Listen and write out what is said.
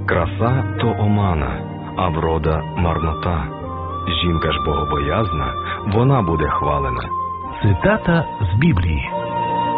Краса – то омана, а врода – марнота. Жінка ж богобоязна, вона буде хвалена. Цитата з Біблії.